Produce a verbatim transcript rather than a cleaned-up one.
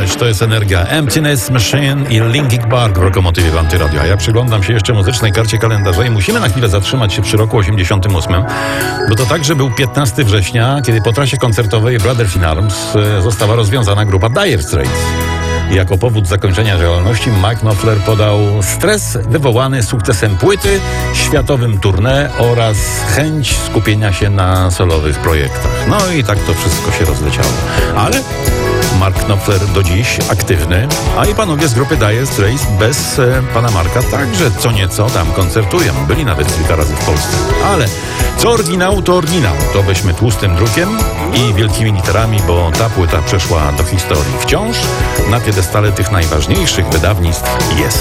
Ależ to jest energia. Emptiness Machine i Linkin Park w Lokomotywie w Antyradio. A ja przyglądam się jeszcze muzycznej karcie kalendarza i musimy na chwilę zatrzymać się przy roku osiemdziesiątym ósmym, bo to także był piętnastego września, kiedy po trasie koncertowej Brothers in Arms została rozwiązana grupa Dire Straits. Jako powód zakończenia działalności Mike Knopfler podał stres wywołany sukcesem płyty, światowym tournée oraz chęć skupienia się na solowych projektach. No i tak to wszystko się rozleciało. Ale Mark Knopfler do dziś aktywny, a i panowie z grupy Dire Straits bez e, pana Marka także co nieco tam koncertują. Byli nawet kilka razy w Polsce. Ale co oryginał, to oryginał. To weźmy tłustym drukiem i wielkimi literami, bo ta płyta przeszła do historii. Wciąż na piedestale tych najważniejszych wydawnictw jest.